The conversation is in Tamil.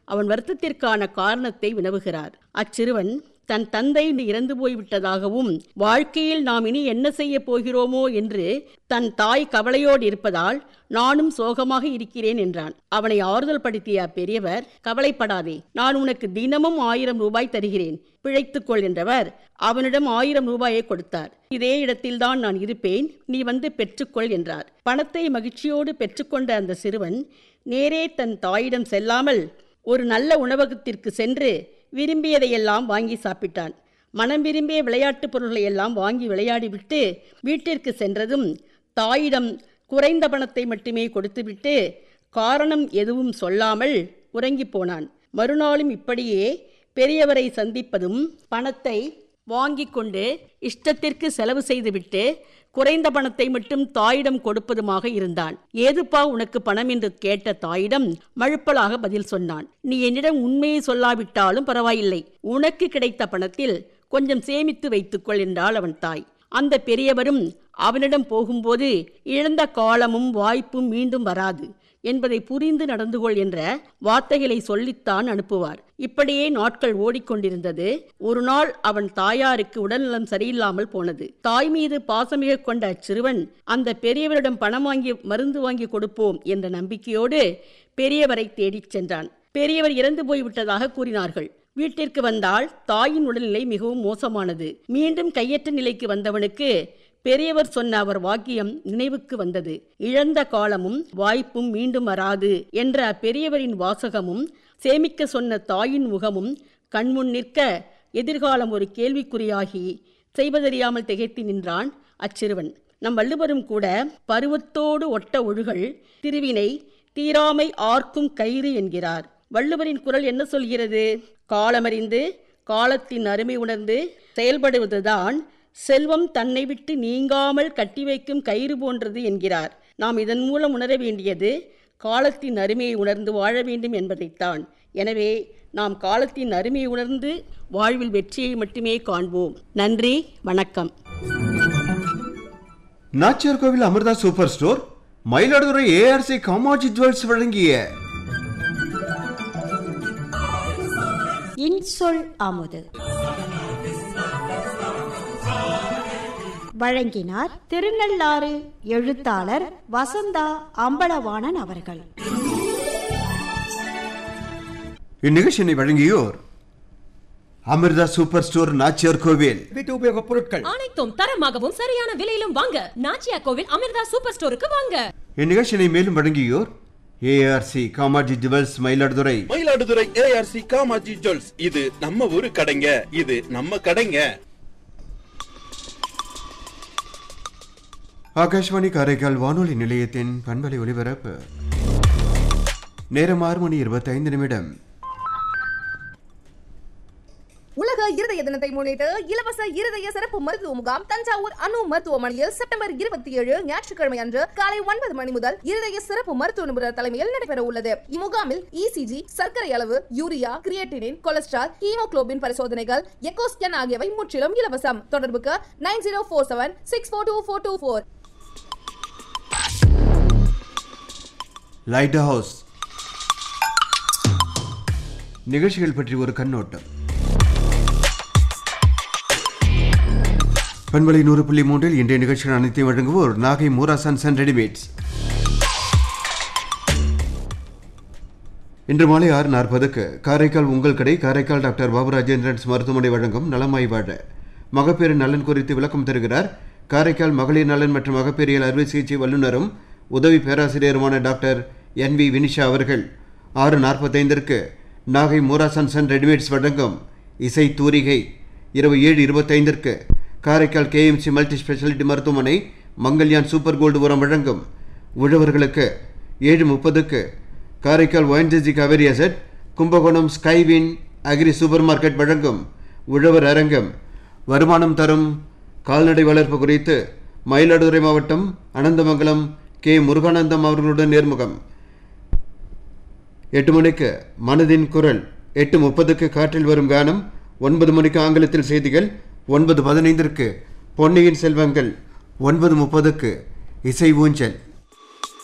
அவன் வருத்தத்திற்கான காரணத்தை வினவுகிறார். அச்சிறுவன் தன் தந்தை இறந்து போய்விட்டதாகவும் வாழ்க்கையில் நாம் இனி என்ன செய்ய போகிறோமோ என்று தன் தாய் கவலையோடு இருப்பதால் நானும் சோகமாக இருக்கிறேன் என்றான். அவனை ஆறுதல் படுத்திய பெரியவர், கவலைப்படாதே, நான் உனக்கு தினமும் 1000 ரூபாய் தருகிறேன், பிழைத்துக்கொள் என்றவர் அவனிடம் 1000 ரூபாயை கொடுத்தார். இதே இடத்தில்தான் நான் இருப்பேன், நீ வந்து பெற்றுக்கொள் என்றார். பணத்தை மகிழ்ச்சியோடு பெற்றுக்கொண்ட அந்த சிறுவன் நேரே தன் தாயிடம் செல்லாமல் ஒரு நல்ல உணவகத்திற்கு சென்று விரும்பியதையெல்லாம் வாங்கி சாப்பிட்டான். மனம் விரும்பிய விளையாட்டுப் பொருள்களை எல்லாம் வாங்கி விளையாடிவிட்டு வீட்டிற்கு சென்றதும் தாயிடம் குறைந்த பணத்தை மட்டுமே கொடுத்துவிட்டு காரணம் எதுவும் சொல்லாமல் உறங்கி போனான். மறுநாளும் இப்படியே பெரியவரை சந்திப்பதும் பணத்தை வாங்கி கொண்டு இஷ்டத்திற்கு செலவு செய்துவிட்டு குறைந்த பணத்தை மட்டும் தாயிடம் கொடுப்பதுமாக இருந்தான். ஏதுப்பா உனக்கு பணம் என்று கேட்ட தாயிடம் மழுப்பலாக பதில் சொன்னான். நீ என்னிடம் உண்மையை சொல்லாவிட்டாலும் பரவாயில்லை, உனக்கு கிடைத்த பணத்தில் கொஞ்சம் சேமித்து வைத்துக்கொள் என்றாள் அவன் தாய். அந்த பெரியவரும் அவனிடம் போகும்போது இழந்த காலமும் வாய்ப்பும் மீண்டும் வராது என்பதை புரிந்து நடந்து கொள் என்ற வார்த்தைகளை சொல்லித்தான் அனுப்புவார். இப்படியே நாட்கள் ஓடிக்கொண்டிருந்தது. ஒரு நாள் அவன் தாயாருக்கு உடல்நலம் சரியில்லாமல் போனது. தாய் மீது பாசமிக கொண்ட அச்சிறுவன் அந்த பெரியவரிடம் பணம் வாங்கி மருந்து வாங்கி கொடுப்போம் என்ற நம்பிக்கையோடு பெரியவரை தேடிச் சென்றான். பெரியவர் இறந்து போய்விட்டதாக கூறினார்கள். வீட்டிற்கு வந்தால் தாயின் உடல்நிலை மிகவும் மோசமானது. மீண்டும் கையற்ற நிலைக்கு வந்தவனுக்கு பெரியவர் சொன்ன அவர் வாக்கியம் நினைவுக்கு வந்தது. இழந்த காலமும் வாய்ப்பும் மீண்டும் வராது என்ற பெரியவரின் வாசகமும் சேமிக்க சொன்ன தாயின் முகமும் கண்முன் நிற்க எதிர்காலம் ஒரு கேள்விக்குறியாகி செய்வதறியாமல் திகைத்து நின்றான் அச்சிறுவன். நம் வள்ளுவரும் கூட பருவத்தோடு ஒட்ட ஒழுகல் திருவினை தீராமை ஆர்க்கும் கயிறு என்கிறார். வள்ளுவரின் குரல் என்ன சொல்கிறது? காலமறிந்து காலத்தின் அருமை உணர்ந்து செயல்படுவதுதான் செல்வம் தன்னை விட்டு நீங்காமல் கட்டி வைக்கும் கயிறு போன்றது என்கிறார். நாம் இதன் மூலம் உணர வேண்டியது காலத்தின் அருமையை உணர்ந்து வாழ வேண்டும் என்பதைத்தான். எனவே நாம் காலத்தின் அருமையை உணர்ந்து வாழ்வில் வெற்றியை மட்டுமே காண்போம். நன்றி, வணக்கம். நாச்சியார் கோவில் Amrita super store, Mayiladuthurai ARC Kamakshi jewels வழங்கிய இன்சொல் அமுது வழங்கினார் திருநள்ளாறு எழுத்தாளர் வசந்தா அம்பலவாணன் அவர்கள். இந்நிகழ்ச்சியை வழங்கியோர் அமிர்தா சூப்பர் ஸ்டோர், நாச்சியார் கோவில். வீட்டு உபயோகப் பொருட்கள் அனைத்தும் தரமாகவும் சரியான விலையிலும் வாங்க நாச்சியார் கோவில் அமிர்தா சூப்பர் ஸ்டோருக்கு வாங்க. இந்நிகழ்ச்சியை மேலும் வழங்கியோர் ARC Kamakshi jewels, Mayiladuthurai. Mayiladuthurai ARC Kamakshi jewels, இது நம்ம ஊரு கடைங்க, இது நம்ம கடைங்க. ஆகாஷ்வாணி காரைக்கால் வானொலி நிலையத்தின் பண்பலை ஒலிபரப்பு. நேரம் 6:25. உலக இருதய தினத்தை முன்னிட்டு இலவச இருதய சிறப்பு மருத்துவ முகாம் தஞ்சாவூர் அணு மருத்துவமனையில் செப்டம்பர் 27 ஞாயிற்றுக்கிழமை அன்று காலை 9 மணி முதல் இருதய சிறப்பு மருத்துவ நிபுணர் தலைமையில் நடைபெற உள்ளது. இம்முகாமில் இசிஜி, சர்க்கரை அளவு, யூரியா, கிரியேட்டினின், கொலஸ்ட்ரால், ஹீமோகுளோபின் பரிசோதனைகள், எக்கோ ஸ்கேன் ஆகியவை முற்றிலும் இலவசம். தொடர்புக்கு 9047642424. லைட் ஹவுஸ் நிகழ்ச்சிகள் பற்றி ஒரு கண்ணோட்டம். பண்பலை 100.3 இன்றைய நிகழ்ச்சிகள் அனைத்தையும் வழங்குவோர் Nagai Moora sons and readymades. இன்று மாலை 6:40 காரைக்கால் உங்கள் கடை காரைக்கால் டாக்டர் பாபு ராஜேந்திரன்ஸ் மருத்துவமனை வழங்கும் நலமாய் வாழ மகப்பேறு நலன் குறித்து விளக்கம் தருகிறார் காரைக்கால் மகளிர் நலன் மற்றும் மகப்பேறியல் அறுவை சிகிச்சை வல்லுநரும் உதவி பேராசிரியருமான டாக்டர் NV வினிஷா அவர்கள். 6:45 Nagai Moora sons and readymades வழங்கும் இசை தூரிகை. இரவு 7:25 காரைக்கால் KMC மல்டி ஸ்பெஷாலிட்டி மருத்துவமனை மங்கல்யான் சூப்பர் கோல்டு உரம் வழங்கும் உழவர்களுக்கு. 7:30 Karaikal ONGC Kaveri asset Kumbakonam Skywin agri super market வழங்கும் உழவர் அரங்கம். வருமானம் தரும் கால்நடை வளர்ப்பு குறித்து மயிலாடுதுறை மாவட்டம் அனந்தமங்கலம் K முருகானந்தம் அவர்களுடன் நேர்முகம். 8 மணிக்கு மனதின் குரல். 8:30 காற்றில் வரும் கானம். 9 மணிக்கு ஆங்கிலத்தில் செய்திகள். 9:15 பொன்னியின் செல்வங்கள். 9:30 இசை ஊஞ்சல்.